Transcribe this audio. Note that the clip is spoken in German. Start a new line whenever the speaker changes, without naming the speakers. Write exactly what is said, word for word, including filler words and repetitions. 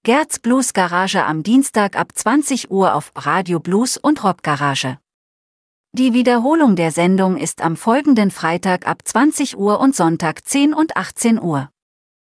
Gerds Blues Garage am Dienstag ab zwanzig Uhr auf Radio Blues und Rock Garage. Die Wiederholung der Sendung ist am folgenden Freitag ab zwanzig Uhr und Sonntag zehn und achtzehn Uhr.